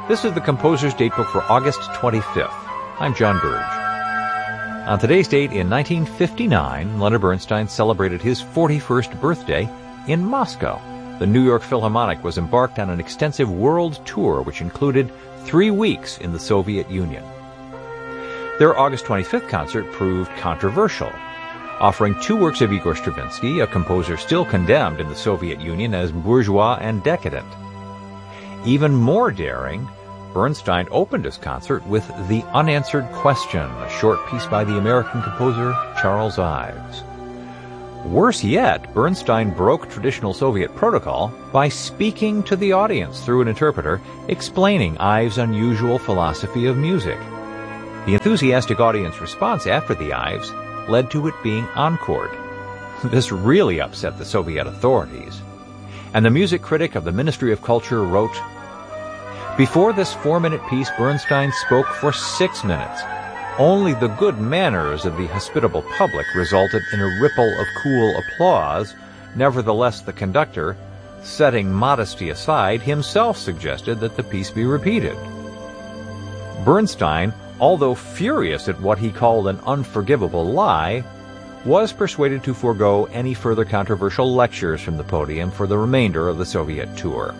This is the Composer's Datebook for August 25th. I'm John Burge. On today's date in 1959, Leonard Bernstein celebrated his 41st birthday in Moscow. The New York Philharmonic was embarked on an extensive world tour which included 3 weeks in the Soviet Union. Their August 25th concert proved controversial, offering 2 works of Igor Stravinsky, a composer still condemned in the Soviet Union as bourgeois and decadent. Even more daring, Bernstein opened his concert with The Unanswered Question, a short piece by the American composer Charles Ives. Worse yet, Bernstein broke traditional Soviet protocol by speaking to the audience through an interpreter, explaining Ives' unusual philosophy of music. The enthusiastic audience response after the Ives led to it being encored. This really upset the Soviet authorities. And the music critic of the Ministry of Culture wrote, "Before this 4-minute piece, Bernstein spoke for 6 minutes. Only the good manners of the hospitable public resulted in a ripple of cool applause. Nevertheless, the conductor, setting modesty aside, himself suggested that the piece be repeated." Bernstein, although furious at what he called an unforgivable lie, was persuaded to forego any further controversial lectures from the podium for the remainder of the Soviet tour.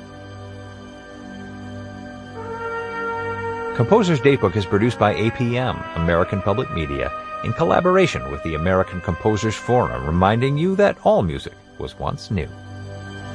Composer's Datebook is produced by APM, American Public Media, in collaboration with the American Composers Forum, reminding you that all music was once new.